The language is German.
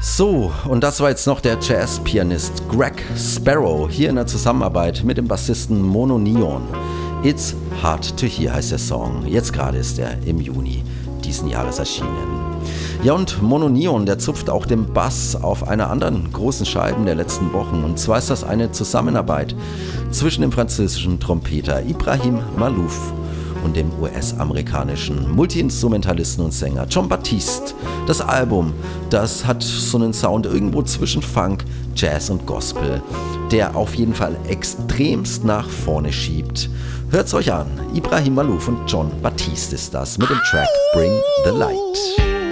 So, und das war jetzt noch der Jazz-Pianist Greg Sparrow, hier in der Zusammenarbeit mit dem Bassisten Mono Neon. It's Hard to Hear heißt der Song. Jetzt gerade ist er im Juni diesen Jahres erschienen. Ja, und Mono Neon, der zupft auch den Bass auf einer anderen großen Scheibe der letzten Wochen. Und zwar ist das eine Zusammenarbeit zwischen dem französischen Trompeter Ibrahim Malouf und dem US-amerikanischen Multiinstrumentalisten und Sänger Jon Batiste. Das Album, das hat so einen Sound irgendwo zwischen Funk, Jazz und Gospel, der auf jeden Fall extremst nach vorne schiebt. Hört's euch an, Ibrahim Malouf und Jon Batiste ist das mit dem Track Bring the Light.